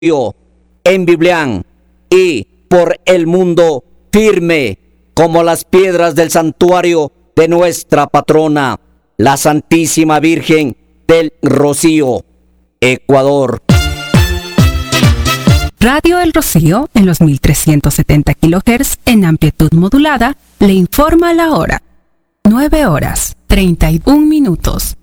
en Biblián y por el mundo firme como las piedras del santuario de nuestra patrona, la Santísima Virgen del Rocío, Ecuador. Radio El Rocío, en los 1370 kHz en amplitud modulada, le informa la hora. 9 horas, 31 minutos.